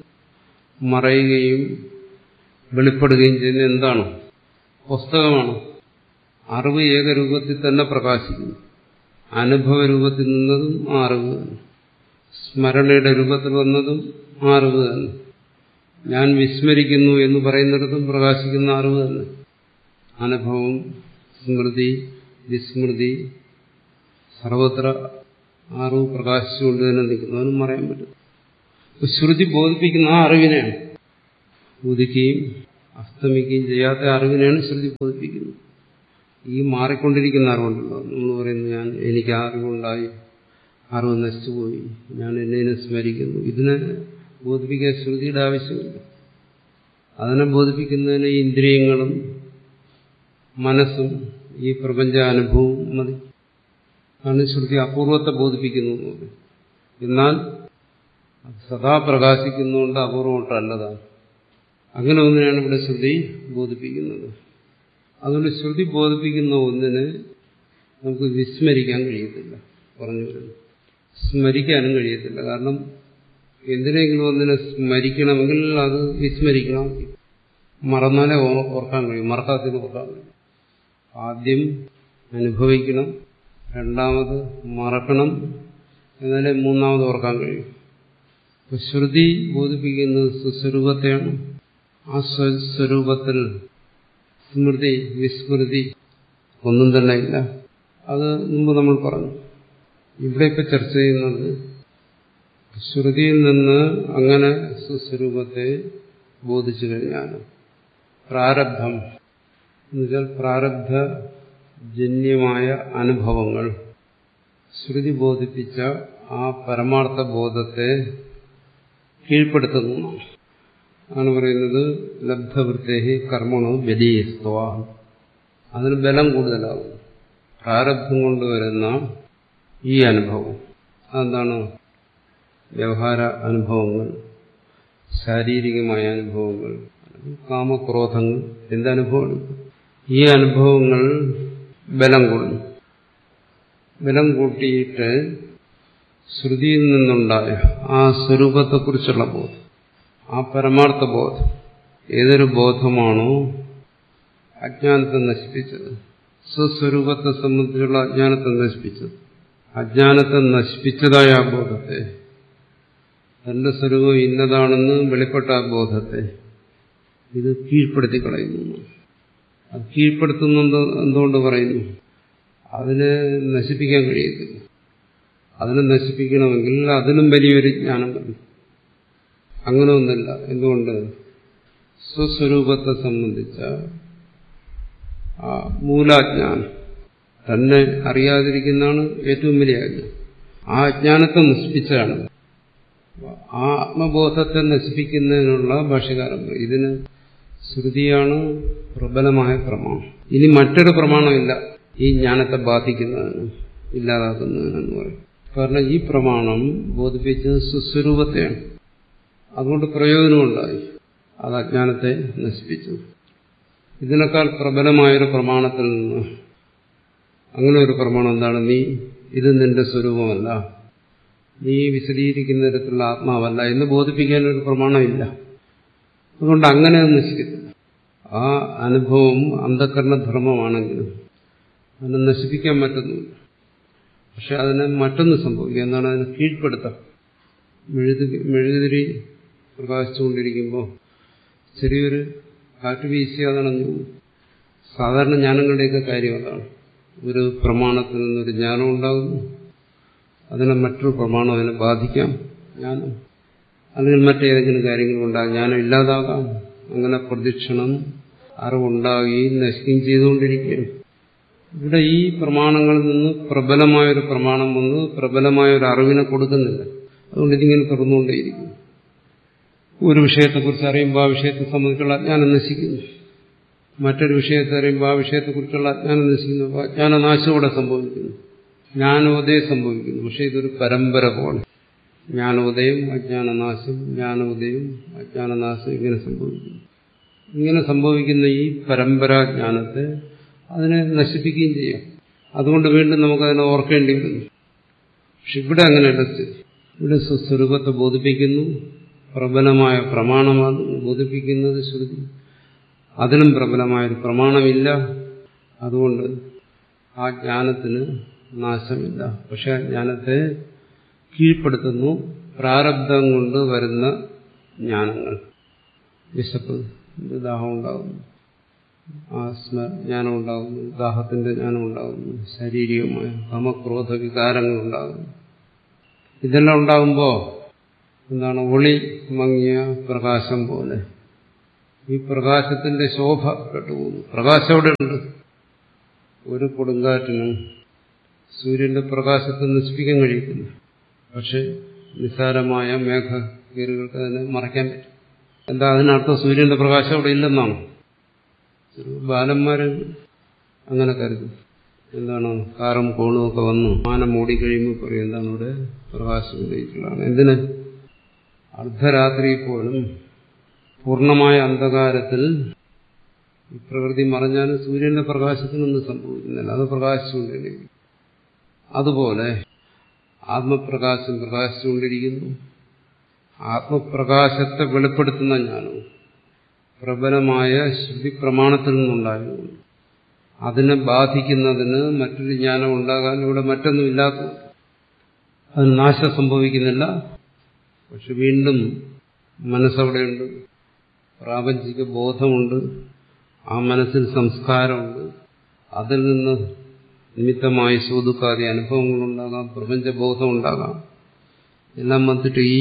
മറയുകയും വെളിപ്പെടുകയും ചെയ്യുന്ന എന്താണ്? പുസ്തകമാണ്. അറിവ് ഏകരൂപത്തിൽ തന്നെ പ്രകാശിക്കുന്നു. അനുഭവ രൂപത്തിൽ നിന്നതും ആ അറിവ് തന്നെ, സ്മരണയുടെ രൂപത്തിൽ വന്നതും ആ അറിവ് തന്നെ, ഞാൻ വിസ്മരിക്കുന്നു എന്ന് പറയുന്നിടത്തും പ്രകാശിക്കുന്ന അറിവ് തന്നെ. അനുഭവം, സ്മൃതി, വിസ്മൃതി സർവത്ര അറിവ് പ്രകാശിച്ചുകൊണ്ട് തന്നെ നിൽക്കുന്നു. അതിനും പറയാൻ പറ്റും. ശ്രുതി ബോധിപ്പിക്കുന്ന ആ അറിവിനെയാണ്, ഉദിക്കുകയും അസ്തമിക്കുകയും ചെയ്യാത്ത അറിവിനെയാണ് ശ്രുതി ബോധിപ്പിക്കുന്നത്. ഈ മാറിക്കൊണ്ടിരിക്കുന്ന അറിവുണ്ടല്ലോ, നമ്മൾ പറയുന്നു എനിക്ക് അറിവുണ്ടായി, അറിവ് നശിച്ചുപോയി, ഞാൻ എന്നെ സ്മരിക്കുന്നു. ഇതിനെ ബോധിപ്പിക്കാൻ ശ്രുതിയുടെ ആവശ്യമില്ല. അതിനെ ബോധിപ്പിക്കുന്നതിന് ഇന്ദ്രിയങ്ങളും മനസ്സും ഈ പ്രപഞ്ചാനുഭവവും മതി. ആണ് ശ്രുതി അപൂർവത്തെ ബോധിപ്പിക്കുന്നു. എന്നാൽ സദാ പ്രകാശിക്കുന്നുകൊണ്ട് അപൂർവമൊട്ടല്ലതാണ്. അങ്ങനെ ഒന്നിനാണ് ഇവിടെ ശ്രുതി ബോധിപ്പിക്കുന്നത്. അതുകൊണ്ട് ശ്രുതി ബോധിപ്പിക്കുന്ന ഒന്നിനെ നമുക്ക് വിസ്മരിക്കാൻ കഴിയത്തില്ല. പറഞ്ഞു വരുന്നു, സ്മരിക്കാനും കഴിയത്തില്ല. കാരണം എന്തിനെങ്കിലും ഒന്നിനെ സ്മരിക്കണമെങ്കിൽ അത് വിസ്മരിക്കണം. മറന്നാലേ ഓർക്കാൻ കഴിയും, മറക്കാത്തതിന് ഓർക്കാൻ കഴിയും. ആദ്യം അനുഭവിക്കണം, രണ്ടാമത് മറക്കണം, എന്നാലേ മൂന്നാമത് ഓർക്കാൻ കഴിയും. ശ്രുതി ബോധിപ്പിക്കുന്നത് സ്വസ്വരൂപത്തെയാണ്. ആ സ്വസ്വരൂപത്തിൽ സ്മൃതി വിസ്മൃതി ഒന്നും തന്നെ ഇല്ല. അത് മുമ്പ് നമ്മൾ പറഞ്ഞു. ഇവിടെ ഇപ്പം ചർച്ച ചെയ്യുന്നത് ശ്രുതിയിൽ നിന്ന് അങ്ങനെ സ്വസ്വരൂപത്തെ ബോധിച്ചു കഴിഞ്ഞാൽ പ്രാരബ്ധം എന്നുവെച്ചാൽ പ്രാരബ്ധജന്യമായ അനുഭവങ്ങൾ ശ്രുതി ബോധിപ്പിച്ച ആ പരമാർത്ഥ ബോധത്തെ കീഴ്പ്പെടുത്തുന്നു. ആണ് പറയുന്നത് ലബ്ധവൃത്തേഹി കർമ്മണോ ബലീസ്ത്വ. അതിന് ബലം കൂടുതലാകും. പ്രാരബ്ധം കൊണ്ടുവരുന്ന ഈ അനുഭവം അതെന്താണ്? വ്യവഹാര അനുഭവങ്ങൾ, ശാരീരികമായ അനുഭവങ്ങൾ, കാമക്രോധങ്ങൾ, എന്തനുഭവമാണ്? ഈ അനുഭവങ്ങൾ ബലം കൂടുന്നു. ബലം കൂട്ടിയിട്ട് ശ്രുതിയിൽ നിന്നുണ്ടായ ആ സ്വരൂപത്തെക്കുറിച്ചുള്ള ബോധം, ആ പരമാർത്ഥ ബോധം, ഏതൊരു ബോധമാണോ അജ്ഞാനത്തെ നശിപ്പിച്ചത്, സ്വസ്വരൂപത്തെ സംബന്ധിച്ചുള്ള അജ്ഞാനത്തെ നശിപ്പിച്ചത്, അജ്ഞാനത്തെ നശിപ്പിച്ചതായ ആ ബോധത്തെ, തന്റെ സ്വരൂപം ഇന്നതാണെന്ന് വെളിപ്പെട്ട ആ ബോധത്തെ ഇത് കീഴ്പ്പെടുത്തി കളയുന്നു. അത് കീഴ്പ്പെടുത്തുന്നത് എന്തുകൊണ്ട് പറയുന്നു? അതിനെ നശിപ്പിക്കാൻ കഴിയത്തില്ല. അതിനെ നശിപ്പിക്കണമെങ്കിൽ അതിനും വലിയൊരു ജ്ഞാനം വേണം. അങ്ങനെ ഒന്നല്ല. എന്തുകൊണ്ട്? സ്വസ്വരൂപത്തെ സംബന്ധിച്ച ആ മൂലാജ്ഞാനം, തന്നെ അറിയാതിരിക്കുന്നതാണ് ഏറ്റവും വലിയ അജ്ഞാനം. ആ അജ്ഞാനത്തെ നശിപ്പിച്ചാണ്. ആ ആത്മബോധത്തെ നശിപ്പിക്കുന്നതിനുള്ള ഭാഷ്യകാരം. ഇതിന് ശ്രുതിയാണ് പ്രബലമായ പ്രമാണം. ഇനി മറ്റൊരു പ്രമാണമില്ല ഈ ജ്ഞാനത്തെ ബാധിക്കുന്നതിന്, ഇല്ലാതാക്കുന്നതിനെന്ന് പറയും. കാരണം ഈ പ്രമാണം ബോധിപ്പിച്ചത് സ്വസ്വരൂപത്തെയാണ്. അതുകൊണ്ട് പ്രയോജനമുണ്ടായി. അത് അജ്ഞാനത്തെ നശിപ്പിച്ചു. ഇതിനേക്കാൾ പ്രബലമായൊരു പ്രമാണത്തിൽ നിന്ന്, അങ്ങനെ ഒരു പ്രമാണം എന്താണ്? ഇത് നിന്റെ സ്വരൂപമല്ല, നീ വിശദീകരിക്കുന്ന തരത്തിലുള്ള ആത്മാവല്ല എന്ന് ബോധിപ്പിക്കാനൊരു പ്രമാണമില്ല. അതുകൊണ്ട് അങ്ങനെ നശിക്കത്തില്ല. ആ അനുഭവം അന്ധകരണധർമ്മമാണെങ്കിലും അതിനെ നശിപ്പിക്കാൻ പറ്റുന്നില്ല. പക്ഷെ അതിനെ മറ്റൊന്ന് സംഭവിക്കുക. എന്താണ്? അതിനെ കീഴ്പ്പെടുത്താം. മെഴുകുതിരി പ്രകാശിച്ചുകൊണ്ടിരിക്കുമ്പോൾ ചെറിയൊരു കാറ്റ് വീശി അതണഞ്ഞു. സാധാരണ ജ്ഞാനങ്ങളുടെയൊക്കെ കാര്യം അതാണ്. ഒരു പ്രമാണത്തിൽ നിന്നൊരു ജ്ഞാനം ഉണ്ടാകുന്നു, അതിനെ മറ്റൊരു പ്രമാണം അതിനെ ബാധിക്കാം, ജ്ഞാനം. അല്ലെങ്കിൽ മറ്റേതെങ്കിലും കാര്യങ്ങളുണ്ടാകും, ജ്ഞാനം ഇല്ലാതാകാം. അങ്ങനെ പ്രദക്ഷിണം അറിവുണ്ടാകുകയും നശിക്കുകയും ചെയ്തുകൊണ്ടിരിക്കുകയാണ്. ഇവിടെ ഈ പ്രമാണങ്ങളിൽ നിന്ന് പ്രബലമായൊരു പ്രമാണം വന്ന് പ്രബലമായൊരു അറിവിനെ കൊടുക്കുന്നില്ല. അതുകൊണ്ട് ഇതിങ്ങനെ തുറന്നുകൊണ്ടേയിരിക്കുന്നു. ഒരു വിഷയത്തെക്കുറിച്ച് അറിയുമ്പോൾ ആ വിഷയത്തെ സംബന്ധിച്ചുള്ള അജ്ഞാനം നശിക്കുന്നു. മറ്റൊരു വിഷയത്തെ അറിയുമ്പോൾ ആ വിഷയത്തെക്കുറിച്ചുള്ള അജ്ഞാനം നശിക്കുന്നു. അപ്പോൾ അജ്ഞാനനാശം ഇവിടെ സംഭവിക്കുന്നു, ജ്ഞാനോദയം സംഭവിക്കുന്നു. പക്ഷെ ഇതൊരു പരമ്പര പോലെ. ജ്ഞാനോദയം, അജ്ഞാനനാശം, ജ്ഞാനോദയം, അജ്ഞാനനാശം ഇങ്ങനെ സംഭവിക്കുന്നു. ഇങ്ങനെ സംഭവിക്കുന്ന ഈ പരമ്പരാജ്ഞാനത്തെ അതിനെ നശിപ്പിക്കുകയും ചെയ്യാം. അതുകൊണ്ട് വീണ്ടും നമുക്കതിനെ ഓർക്കേണ്ടി വരുന്നു. പക്ഷെ ഇവിടെ അങ്ങനെയല്ല സ്ഥിതി. ഇവിടെ സ്വസ്വരൂപത്തെ ബോധിപ്പിക്കുന്നു. പ്രബലമായ പ്രമാണമാണ് ബോധിപ്പിക്കുന്നത് ശ്രുതി. അതിനും പ്രബലമായൊരു പ്രമാണമില്ല. അതുകൊണ്ട് ആ ജ്ഞാനത്തിന് നാശമില്ല. പക്ഷെ ആ ജ്ഞാനത്തെ കീഴ്പ്പെടുത്തുന്നു പ്രാരബ്ധം കൊണ്ട് വരുന്ന ജ്ഞാനങ്ങൾ. വിശപ്പ്, ദാഹം ഉണ്ടാകുന്നു, ജ്ഞാനം ഉണ്ടാകുന്നു, ദാഹത്തിന്റെ ജ്ഞാനം ഉണ്ടാകുന്നു, ശാരീരികമായ കാമക്രോധ വികാരങ്ങൾ ഉണ്ടാകുന്നു. ഇതെല്ലാം ഉണ്ടാകുമ്പോൾ എന്താണ്? ഒളി മങ്ങിയ പ്രകാശം പോലെ ഈ പ്രകാശത്തിന്റെ ശോഭ കെട്ടുപോകുന്നു. പ്രകാശം അവിടെ ഉണ്ട്. ഒരു കൊടുങ്കാറ്റിനും സൂര്യന്റെ പ്രകാശത്തെ നശിപ്പിക്കാൻ കഴിയത്തില്ല. പക്ഷെ നിസ്സാരമായ മേഘകീറുകൾക്ക് അതിനെ മറയ്ക്കാൻ പറ്റും. എന്താ അതിനർത്ഥം? സൂര്യന്റെ പ്രകാശം അവിടെ ഇല്ലെന്നാണ്. ബാലന്മാര് അങ്ങനെ കരുതും. എന്താണ്? കാറും കോണും ഒക്കെ വന്നു മാനം മൂടിക്കഴിയുമ്പോൾ പറയും എന്താണ് ഇവിടെ പ്രകാശം ഉന്നയിച്ചുള്ളതാണ്. എന്തിന്? അർദ്ധരാത്രി പോലും പൂർണ്ണമായ അന്ധകാരത്തിൽ ഈ പ്രകൃതി മറഞ്ഞാലും സൂര്യന്റെ പ്രകാശത്തിനൊന്നും സംഭവിക്കുന്നില്ല. അത് പ്രകാശിച്ചുകൊണ്ടിരിക്കും. അതുപോലെ ആത്മപ്രകാശം പ്രകാശിച്ചുകൊണ്ടിരിക്കുന്നു. ആത്മപ്രകാശത്തെ വെളിപ്പെടുത്തുന്ന ജ്ഞാനവും പ്രബലമായ ശ്രുതി പ്രമാണത്തിൽ നിന്നുണ്ടായതുകൊണ്ട് അതിനെ ബാധിക്കുന്നതിന് മറ്റൊരു ജ്ഞാനം ഉണ്ടാകാൻ ഇവിടെ മറ്റൊന്നുമില്ലാത്ത അതിന് നാശം സംഭവിക്കുന്നില്ല. പക്ഷെ വീണ്ടും മനസ്സവിടെയുണ്ട്, പ്രാപഞ്ചിക ബോധമുണ്ട്, ആ മനസ്സിൽ സംസ്കാരമുണ്ട്. അതിൽ നിന്ന് നിമിത്തമായി സുഖദുഃഖാദി അനുഭവങ്ങളുണ്ടാകാം, പ്രപഞ്ചബോധം ഉണ്ടാകാം. എല്ലാം വന്നിട്ട് ഈ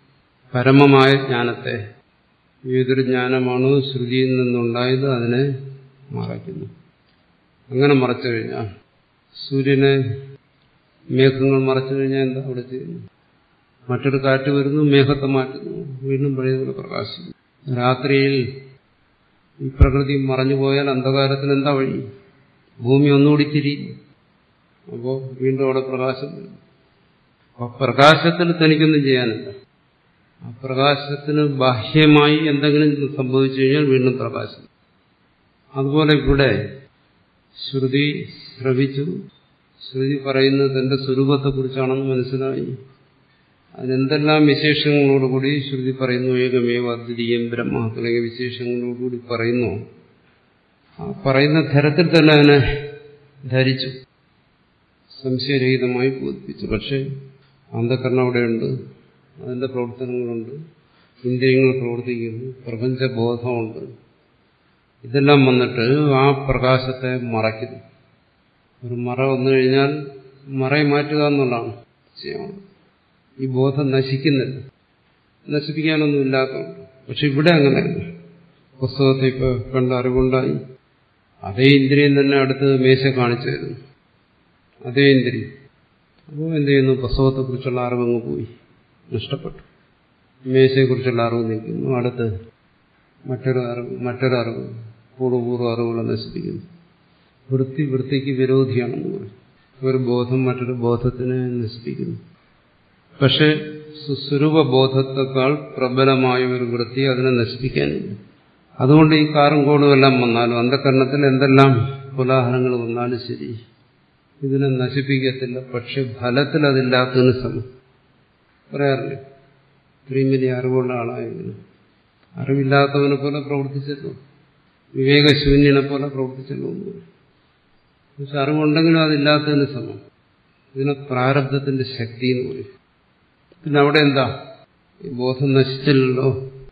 പരമമായ ജ്ഞാനത്തെ, ഏതൊരു ജ്ഞാനമാണോ ശ്രുതിയിൽ നിന്നുണ്ടായത് അതിനെ മറയ്ക്കുന്നു. അങ്ങനെ മറച്ചു കഴിഞ്ഞാൽ സൂര്യനെ മേഘങ്ങൾ മറച്ചു കഴിഞ്ഞാൽ എന്താ അവിടെ ചെയ്യുന്നു? മറ്റൊരു കാറ്റ് വരുന്നു, മേഘത്തെ മാറ്റുന്നു, വീണ്ടും പഴയതുപോലെ പ്രകാശിക്കുന്നു. രാത്രിയിൽ ഈ പ്രകൃതി മറഞ്ഞുപോയാൽ അന്ധകാരത്തിന് എന്താ വഴി? ഭൂമി ഒന്നുകൂടി തിരിയും. അപ്പോൾ വീണ്ടും അവിടെ പ്രകാശം വരും. അപ്പൊ പ്രകാശത്തിൽ തനിക്കൊന്നും ചെയ്യാനില്ല. ആ പ്രകാശത്തിന് ബാഹ്യമായി എന്തെങ്കിലും സംഭവിച്ചു കഴിഞ്ഞാൽ വീണ്ടും പ്രകാശം. അതുപോലെ ഇവിടെ ശ്രുതി ശ്രവിച്ചു, ശ്രുതി പറയുന്നത് തന്റെ സ്വരൂപത്തെക്കുറിച്ചാണെന്ന് മനസ്സിലായി. അതിനെന്തെല്ലാം വിശേഷങ്ങളോടുകൂടി ശ്രുതി പറയുന്നു, ഏകമേവ അദ്വിതീയം ബ്രഹ്മ തുടങ്ങിയ വിശേഷങ്ങളോടുകൂടി പറയുന്നു. ആ പറയുന്ന തരത്തിൽ തന്നെ അതിനെ ധരിച്ചു, സംശയരഹിതമായി ബോധിപ്പിച്ചു. പക്ഷെ അന്ധകരണം അവിടെയുണ്ട്, അതിന്റെ പ്രവർത്തനങ്ങളുണ്ട്, ഇന്ദ്രിയങ്ങൾ പ്രവർത്തിക്കുന്നു, പ്രപഞ്ചബോധമുണ്ട്. ഇതെല്ലാം വന്നിട്ട് ആ പ്രകാശത്തെ മറയ്ക്കുന്നു. ഒരു മറ വന്നു കഴിഞ്ഞാൽ മറയെ മാറ്റുക എന്നുള്ളതാണ് ചെയ്യണം. ഈ ബോധം നശിക്കുന്നില്ല, നശിപ്പിക്കാനൊന്നും ഇല്ലാത്തതുകൊണ്ട്. പക്ഷെ ഇവിടെ അങ്ങനെയല്ല. പുസ്തകത്തെ ഇപ്പോൾ കണ്ട അറിവുണ്ടായി, അതേ ഇന്ദ്രിയം തന്നെ അടുത്ത് മേശ കാണിച്ചു തരുന്നു, അതേ ഇന്ദ്രിയം. അപ്പോൾ എന്ത് ചെയ്യുന്നു? പുസ്തകത്തെക്കുറിച്ചുള്ള അറിവങ്ങ് പോയി, നഷ്ടപ്പെട്ടു. മേശയെക്കുറിച്ചുള്ള അറിവ് നിൽക്കുന്നു, അടുത്ത് മറ്റൊരറിവ് പൂർവ്വപൂർവ്വ അറിവുകളെ നശിപ്പിക്കുന്നു. വൃത്തിക്ക് വിരോധിയാണെന്ന് പറയും. ഒരു ബോധം മറ്റൊരു ബോധത്തിനെ നശിപ്പിക്കുന്നു. പക്ഷെ സ്വരൂപബോധത്തെക്കാൾ പ്രബലമായ ഒരു വൃത്തി അതിനെ നശിപ്പിക്കാനില്ല. അതുകൊണ്ട് ഈ കാറും കോടും എല്ലാം വന്നാലും അന്ധകരണത്തിൽ എന്തെല്ലാം കോലാഹലങ്ങൾ വന്നാലും ശരി, ഇതിനെ നശിപ്പിക്കത്തില്ല. പക്ഷെ ഫലത്തിൽ അതില്ലാത്തതിന് സമം പറയാറില്ല. ഇത്രയും വലിയ അറിവുള്ള ആളായെങ്കിലും അറിവില്ലാത്തവനെ പോലെ പ്രവർത്തിച്ചല്ലോ, വിവേകശൂന്യനെ പോലെ പ്രവർത്തിച്ചല്ലോ. പക്ഷെ അറിവുണ്ടെങ്കിലും അതില്ലാത്തതിന് സമം. ഇതിനെ പ്രാരബ്ധത്തിന്റെ ശക്തി എന്ന് പറയും. പിന്നെ അവിടെ എന്താ? ഈ ബോധം നശിച്ചില്ലല്ലോ.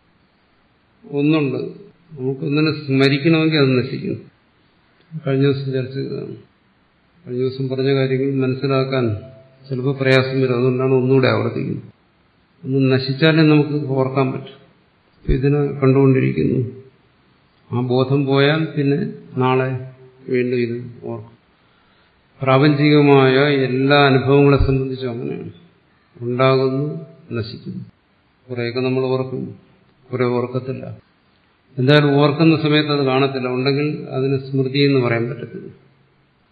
ഒന്നുണ്ട്, നമുക്കൊന്നിനെ സ്മരിക്കണമെങ്കിൽ അത് നശിക്കുന്നു. കഴിഞ്ഞ ദിവസം ചർച്ച ചെയ്തതാണ്. കഴിഞ്ഞ ദിവസം പറഞ്ഞ കാര്യങ്ങൾ മനസ്സിലാക്കാൻ ചിലപ്പോൾ പ്രയാസം വരും. അതുകൊണ്ടാണ് ഒന്നുകൂടെ ആവർത്തിക്കുന്നത്. ഒന്ന് നശിച്ചാലേ നമുക്ക് ഓർക്കാൻ പറ്റും. ഇതിനെ കണ്ടുകൊണ്ടിരിക്കുന്നു. ആ ബോധം പോയാൽ പിന്നെ നാളെ വീണ്ടും ഇത് ഓർക്കും. പ്രാപഞ്ചികമായ എല്ലാ അനുഭവങ്ങളെ സംബന്ധിച്ചും അങ്ങനെയാണ്. ഉണ്ടാകുന്നു, നശിക്കുന്നു. കുറേയൊക്കെ നമ്മൾ ഓർക്കുന്നു, കുറെ ഓർക്കത്തില്ല. എന്തായാലും ഓർക്കുന്ന സമയത്ത് അത് കാണത്തില്ല. ഉണ്ടെങ്കിൽ അതിന് സ്മൃതി എന്ന് പറയാൻ പറ്റത്തില്ല.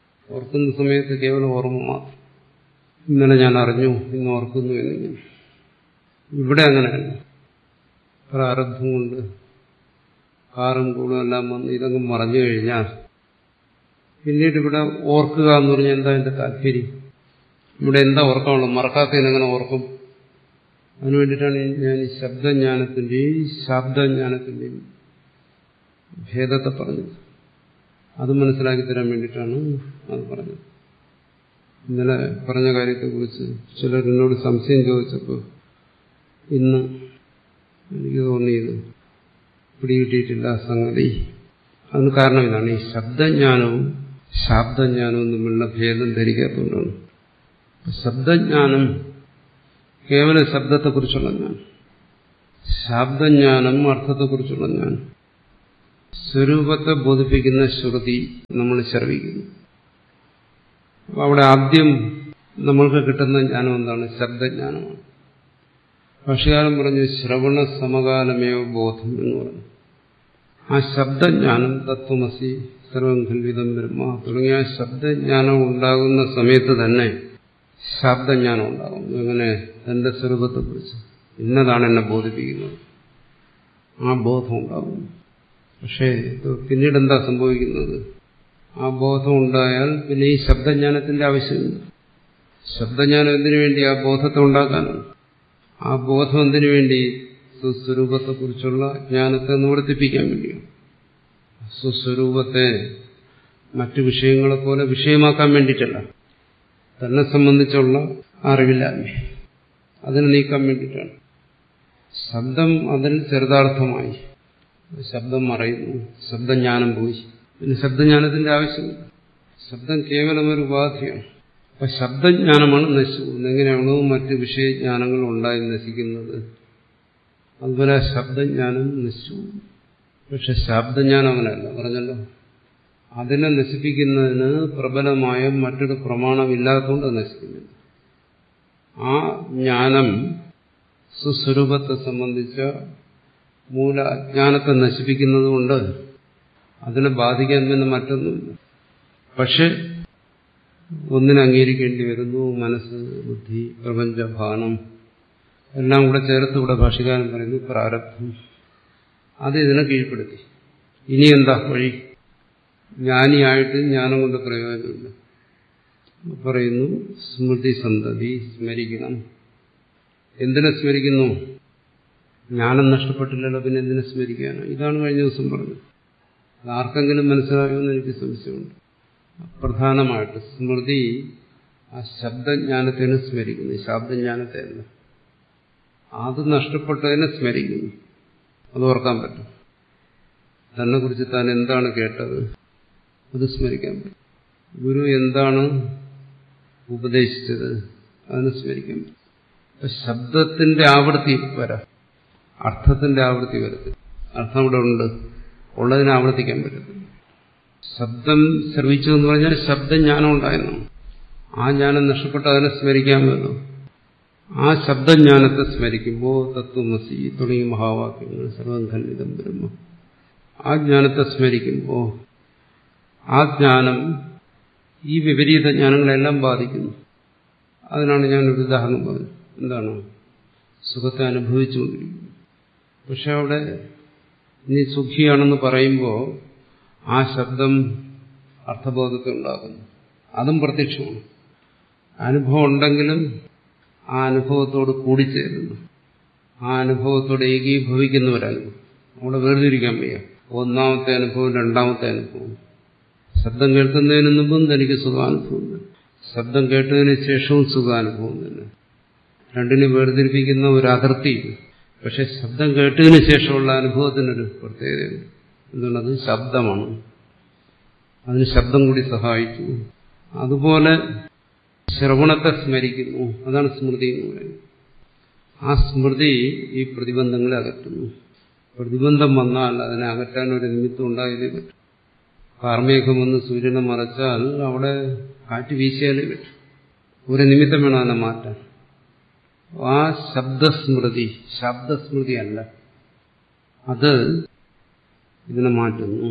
ഓർക്കുന്ന സമയത്ത് കേവലം ഓർമ്മ മാത്രം. ഇന്നലെ ഞാൻ അറിഞ്ഞു, ഇന്ന് ഓർക്കുന്നു എന്നിങ്ങനെ. ഇവിടെ അങ്ങനെയല്ല. പ്രാരബ്ധം കൊണ്ട് കാറും കൂടും എല്ലാം വന്ന് ഇതങ്ങ് മറഞ്ഞു കഴിഞ്ഞാൽ പിന്നീട് ഇവിടെ ഓർക്കുക എന്ന് പറഞ്ഞാൽ എന്താ എന്റെ താല്പര്യം? ഇവിടെ എന്താ ഓർക്കാനുള്ളത്? മറക്കാത്തതിനെങ്ങനെ ഓർക്കും? അതിനുവേണ്ടിയിട്ടാണ് ഞാൻ ഈ ശബ്ദജ്ഞാനത്തിന്റെയും ശാബ്ദജ്ഞാനത്തിന്റെയും ഭേദത്തെ പറഞ്ഞത്. അത് മനസ്സിലാക്കി തരാൻ വേണ്ടിയിട്ടാണ് അത് പറഞ്ഞത്. ഇന്നലെ പറഞ്ഞ കാര്യത്തെക്കുറിച്ച് ചിലർ എന്നോട് സംശയം ചോദിച്ചപ്പോൾ ഇന്ന് എനിക്ക് തോന്നിയത് പിടികിട്ടിയിട്ടില്ല സംഗതി. അതിന് കാരണം ഇതാണ്, ഈ ശബ്ദജ്ഞാനവും ശാബ്ദജ്ഞാനവും തമ്മിലുള്ള ഭേദം ധരിക്കാത്തതുകൊണ്ടാണ്. ശബ്ദജ്ഞാനം കേവല ശബ്ദത്തെക്കുറിച്ചുള്ള ജ്ഞാനം, ശാബ്ദജ്ഞാനം അർത്ഥത്തെക്കുറിച്ചുള്ള ജ്ഞാനം. സ്വരൂപത്തെ ബോധിപ്പിക്കുന്ന ശ്രുതി നമ്മൾ ശ്രവിക്കുന്നു. അവിടെ ആദ്യം നമ്മൾക്ക് കിട്ടുന്ന ജ്ഞാനം എന്താണ്? ശബ്ദജ്ഞാനമാണ്. ഭാഷ്യകാരൻ പറഞ്ഞു ശ്രവണ സമകാലമേവ ബോധം എന്ന് പറഞ്ഞു. ആ ശബ്ദജ്ഞാനം തത്വമസി സർവം ഖൽവിദം ബ്രഹ്മ തുടങ്ങിയ ശബ്ദജ്ഞാനം ഉണ്ടാകുന്ന സമയത്ത് തന്നെ ശാബ്ദജ്ഞാനം ഉണ്ടാകും. എങ്ങനെ? തന്റെ സ്വരൂപത്തെക്കുറിച്ച് ഇന്നതാണ് എന്നെ ബോധിപ്പിക്കുന്നത്, ആ ബോധം ഉണ്ടാകും. പക്ഷേ പിന്നീട് എന്താ സംഭവിക്കുന്നത്? ആ ബോധം ഉണ്ടായാൽ പിന്നെ ഈ ശബ്ദജ്ഞാനത്തിന്റെ ആവശ്യമില്ല. ശബ്ദജ്ഞാനം എന്തിനു വേണ്ടി? ആ ബോധത്തെ ഉണ്ടാക്കാനാണ്. ആ ബോധം എന്തിനു വേണ്ടി? സ്വസ്വരൂപത്തെക്കുറിച്ചുള്ള ജ്ഞാനത്തെ നിവർത്തിപ്പിക്കാൻ വേണ്ടിയാണ്. സ്വസ്വരൂപത്തെ മറ്റു വിഷയങ്ങളെപ്പോലെ വിഷയമാക്കാൻ വേണ്ടിയിട്ടല്ല, തന്നെ സംബന്ധിച്ചുള്ള അറിവില്ലായ്മ അതിനെ നീക്കാൻ വേണ്ടിയിട്ടാണ്. ശബ്ദം അതിൽ ചെറുതാർത്ഥമായി, ശബ്ദം മറയുന്നു, ശബ്ദജ്ഞാനം പോയി, പിന്നെ ശബ്ദജ്ഞാനത്തിന്റെ ആവശ്യമില്ല. ശബ്ദം കേവലം ഒരു ഉപാധിയാണ്. അപ്പൊ ശബ്ദജ്ഞാനമാണ് നശിച്ചു പോകുന്നത്. എങ്ങനെയാണോ മറ്റ് വിഷയജ്ഞാനങ്ങൾ ഉണ്ടായി നശിക്കുന്നത്, അതുപോലെ ശബ്ദജ്ഞാനം നശിച്ചു പോകും. പക്ഷെ ശബ്ദജ്ഞാനം അങ്ങനെയല്ല, പറഞ്ഞല്ലോ. അതിനെ നശിപ്പിക്കുന്നതിന് പ്രബലമായ മറ്റൊരു പ്രമാണമില്ലാത്തതുകൊണ്ട് നശിക്കുന്നില്ല. ആ ജ്ഞാനം സുസ്വരൂപത്തെ സംബന്ധിച്ച മൂല അജ്ഞാനത്തെ നശിപ്പിക്കുന്നതുകൊണ്ട് അതിനെ ബാധിക്കാൻ പിന്നെ മറ്റൊന്നുമില്ല. പക്ഷെ ഒന്നിനെ അംഗീകരിക്കേണ്ടി വരുന്നു. മനസ്സ്, ബുദ്ധി, പ്രപഞ്ചഭാനം എല്ലാം കൂടെ ചേർത്ത് ഇവിടെ ഭാഷ്യകാരൻ പറയുന്നു പ്രാരബ്ധം. അത് ഇതിനെ കീഴ്പ്പെടുത്തി. ഇനി എന്താ വഴി? ജ്ഞാനിയായിട്ട് ജ്ഞാനം കൊണ്ട് പ്രയോജനമില്ല. പറയുന്നു സ്മൃതി സന്തതി, സ്മരിക്കണം. എന്തിനെ സ്മരിക്കുന്നു? ജ്ഞാനം നഷ്ടപ്പെട്ടില്ലല്ലോ, പിന്നെ എന്തിനെ സ്മരിക്കാനോ? ഇതാണ് കഴിഞ്ഞ ദിവസം പറഞ്ഞത്. ആർക്കെങ്കിലും മനസ്സിലാകുമെന്ന് എനിക്ക് സംശയമുണ്ട്. പ്രധാനമായിട്ട് സ്മൃതി ആ ശബ്ദജ്ഞാനത്തിനെ സ്മരിക്കുന്നു, ശാബ്ദജ്ഞാനത്തെ അല്ല. അത് നഷ്ടപ്പെട്ടതിനെ സ്മരിക്കുന്നു. അത് ഓർക്കാൻ പറ്റും. തന്നെ കുറിച്ച് താൻ എന്താണ് കേട്ടത് അത് സ്മരിക്കാൻ പറ്റും. ഗുരു എന്താണ് ഉപദേശിച്ചത് അതിനെ സ്മരിക്കാൻ പറ്റും. ശബ്ദത്തിന്റെ ആവൃത്തി വരാം, അർത്ഥത്തിന്റെ ആവൃത്തി വരത്തില്ല. അർത്ഥം ഇവിടെ ഉണ്ട്, ഉള്ളതിനെ ആവർത്തിക്കാൻ പറ്റത്തില്ല. ശബ്ദം ശ്രവിച്ചു എന്ന് പറഞ്ഞാൽ ശബ്ദജ്ഞാനം ഉണ്ടായിരുന്നു. ആ ജ്ഞാനം നഷ്ടപ്പെട്ട് അതിനെ സ്മരിക്കാമല്ലോ. ആ ശബ്ദജ്ഞാനത്തെ സ്മരിക്കുമ്പോൾ തത്വമസി തുടങ്ങിയ മഹാവാക്യങ്ങൾ സർവം ഖൽവിദം ബ്രഹ്മ, ആ ജ്ഞാനത്തെ സ്മരിക്കുമ്പോൾ ആ ജ്ഞാനം ഈ വിപരീത ജ്ഞാനങ്ങളെല്ലാം ബാധിക്കുന്നു. അതിനാണ് ഞാനൊരു ഉദാഹരണം പറഞ്ഞത്. എന്താണ്? സുഖത്തെ അനുഭവിച്ചുകൊണ്ടിരിക്കുന്നു. പക്ഷെ അവിടെ നീ സുഖിയാണെന്ന് പറയുമ്പോൾ ആ ശബ്ദം അർത്ഥബോധത്തെ ഉണ്ടാക്കുന്നു. അതും പ്രത്യക്ഷമാണ്. അനുഭവം ഉണ്ടെങ്കിലും ആ അനുഭവത്തോട് കൂടിച്ചേരുന്നു, ആ അനുഭവത്തോട് ഏകീഭവിക്കുന്ന ഒരനുഭവം. അവിടെ വേർതിരിക്കാൻ വയ്യ. ഒന്നാമത്തെ അനുഭവം, രണ്ടാമത്തെ അനുഭവം. ശബ്ദം കേൾക്കുന്നതിന് മുമ്പും തനിക്ക് സുഖാനുഭവം തന്നെ, ശബ്ദം കേട്ടതിന് ശേഷവും സുഖാനുഭവം തന്നെ. രണ്ടിനെ വേർതിരിപ്പിക്കുന്ന ഒരു അതിർത്തി. പക്ഷെ ശബ്ദം കേട്ടതിന് ശേഷമുള്ള അനുഭവത്തിനൊരു പ്രത്യേകതയുണ്ട്. എന്തുകൊണ്ടത് ശബ്ദമാണ്, അതിന് ശബ്ദം കൂടി സഹായിച്ചു. അതുപോലെ ശ്രവണത്തെ സ്മരിക്കുന്നു, അതാണ് സ്മൃതി എന്ന് പറയുന്നത്. ആ സ്മൃതി ഈ പ്രതിബന്ധങ്ങളെ അകറ്റുന്നു. പ്രതിബന്ധം വന്നാൽ അതിനെ അകറ്റാൻ ഒരു നിമിത്തം ഉണ്ടായാലേ പറ്റും. കാർമേഘം വന്ന് സൂര്യനെ മറച്ചാൽ അവിടെ കാറ്റ് വീശിയാലേ പറ്റും. ഒരു നിമിത്തം വേണം അതിനെ മാറ്റാൻ. ആ ശബ്ദസ്മൃതി, ശബ്ദസ്മൃതി അല്ല, അത് ഇതിനെ മാറ്റുന്നു.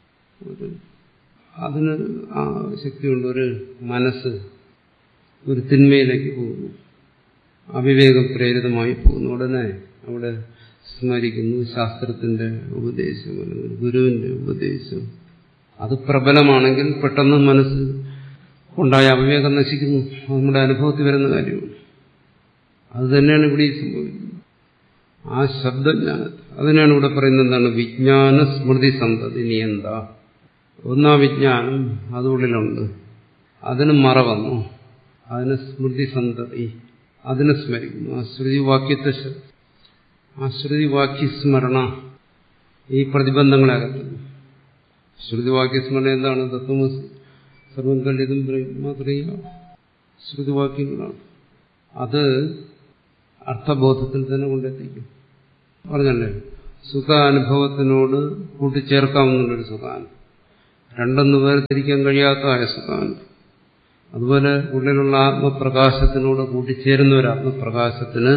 അതിന് ആ ശക്തിയുണ്ട്. ഒരു മനസ്സ് ഒരു തിന്മയിലേക്ക് പോകുന്നു, അവിവേകം പ്രേരിതമായി പോകുന്നു. ഉടനെ അവിടെ സ്മരിക്കുന്നു ശാസ്ത്രത്തിന്റെ ഉപദേശം അല്ലെങ്കിൽ ഗുരുവിന്റെ ഉപദേശം. അത് പ്രബലമാണെങ്കിൽ പെട്ടെന്ന് മനസ്സ് ഉണ്ടായ അവിവേകം നശിക്കുന്നു. നമ്മുടെ അനുഭവത്തിൽ വരുന്ന കാര്യമാണ്. അത് തന്നെയാണ് ഇവിടെ സംഭവിക്കുന്നത്. ആ ശബ്ദജ്ഞാനത്തെ അതിനാണ് ഇവിടെ പറയുന്നത് എന്താണ്? വിജ്ഞാന സ്മൃതി സന്തതി നിയന്ത. ഒന്നാ വിജ്ഞാനം അതുള്ളിലുണ്ട്, അതിന് മറ വന്നു, അതിന് സ്മൃതി സന്തതി, അതിനെ സ്മരിക്കുന്നു. ആ ശ്രുതിവാക്യത്തെ ആ ശ്രുതിവാക്യസ്മരണ ഈ പ്രതിബന്ധങ്ങളെ അകറ്റുന്നു. ശ്രുതിവാക്യസ്മരണ എന്താണ്? തത്വമസി സർവം കല്ലിതും മാത്രമേ ശ്രുതിവാക്യങ്ങളാണ്. അത് അർത്ഥബോധത്തിൽ തന്നെ കൊണ്ടെത്തിക്കും. പറഞ്ഞല്ലേ, സുഖാനുഭവത്തിനോട് കൂട്ടിച്ചേർക്കാവുന്നൊരു സുഖാനുഭവം, രണ്ടൊന്ന് വേർതിരിക്കാൻ കഴിയാത്തതായ സുഖാനുഭവം. അതുപോലെ ഉള്ളിലുള്ള ആത്മപ്രകാശത്തിനോട് കൂട്ടിച്ചേരുന്ന ഒരു ആത്മപ്രകാശത്തിന്,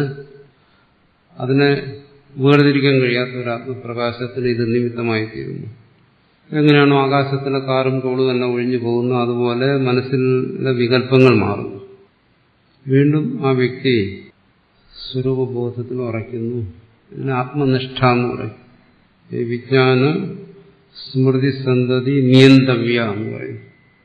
അതിനെ വേർതിരിക്കാൻ കഴിയാത്ത ഒരു ആത്മപ്രകാശത്തിന് ഇത് നിമിത്തമായി തീരുന്നു. എങ്ങനെയാണോ ആകാശത്തിലെ കാറും കോളും തന്നെ ഒഴിഞ്ഞു പോകുന്നു, അതുപോലെ മനസ്സിലെ വികല്പങ്ങൾ മാറുന്നു. വീണ്ടും ആ വ്യക്തി സ്വരൂപബോധത്തിൽ ഉറയ്ക്കുന്നു. ഇതിന് ആത്മനിഷ്ഠ എന്ന് പറയും. ഈ വിജ്ഞാന സ്മൃതി സന്തതി നിയന്തവ്യ എന്ന് പറയും.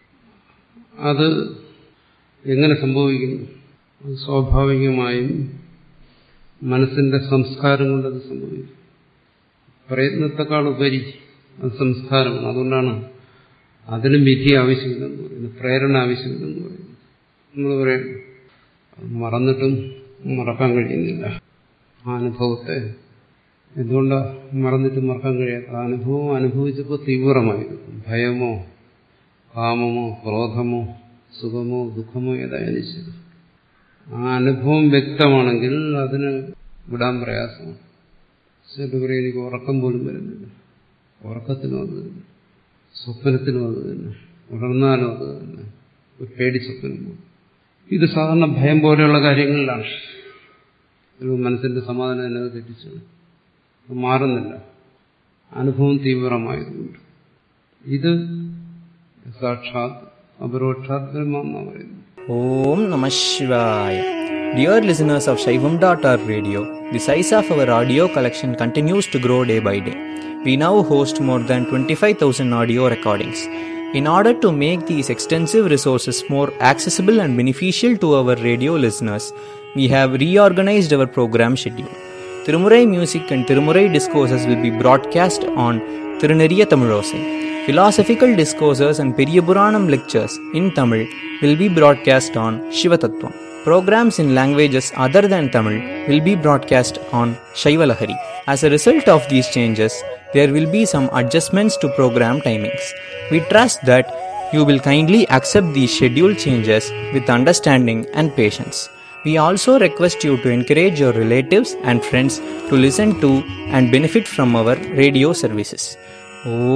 അത് എങ്ങനെ സംഭവിക്കുന്നു? അത് സ്വാഭാവികമായും മനസ്സിന്റെ സംസ്കാരം കൊണ്ടത് സംഭവിക്കും. പ്രയത്നത്തെക്കാൾ ഉപരി അത് സംസ്കാരമാണ്. അതുകൊണ്ടാണ് അതിനും വിധി ആവശ്യമില്ലെന്ന് പറയുന്നത്, പ്രേരണ ആവശ്യമില്ലെന്ന് പറയുന്നത്. നമ്മൾ പറയും മറന്നിട്ടും മറക്കാൻ കഴിയുന്നില്ല ആ അനുഭവത്തെ. എന്തുകൊണ്ടാണ് മറന്നിട്ട് മറക്കാൻ കഴിയാത്ത? ആ അനുഭവം അനുഭവിച്ചപ്പോൾ തീവ്രമായിരുന്നു. ഭയമോ കാമമോ ക്രോധമോ സുഖമോ ദുഃഖമോ ഏതായാലും ശരി, ആ അനുഭവം വ്യക്തമാണെങ്കിൽ അതിന് വിടാൻ പ്രയാസമാണ്. ചിലർ പറയും എനിക്ക് ഉറക്കം പോലും വരുന്നില്ല. ഉറക്കത്തിനും അത് തന്നെ, സ്വപ്നത്തിനും അത് തന്നെ, ഉണർന്നാലും അത് തന്നെ, ഒരു പേടി സ്വപ്നം പോലും. ഇത് സാധാരണ ഭയം പോലെയുള്ള കാര്യങ്ങളിലാണ്. മനസ്സിന്റെ സമാധാനം എന്നത് തെറ്റിച്ചു മാറുന്നില്ല, അനുഭവം തീവ്രമായതുകൊണ്ട്. ഇത് സാക്ഷാത് അപരോക്ഷാത് ബ്രഹ്മ പറയുന്നു. Om Namah Shivaya. Dear listeners of Shaivam.org radio, the size of our audio collection continues to grow day by day. We now host more than 25,000 audio recordings. In order to make these extensive resources more accessible and beneficial to our radio listeners, we have reorganized our program schedule. Tirumurai music and Tirumurai discourses will be broadcast on Tiruneriya Tamilosai. Philosophical discourses and Periyapuranam lectures in Tamil will be broadcast on Shivatattvam. Programs in languages other than Tamil will be broadcast on Shaivalahari. As a result of these changes, there will be some adjustments to program timings. We trust that you will kindly accept these schedule changes with understanding and patience. We also request you to encourage your relatives and friends to listen to and benefit from our radio services.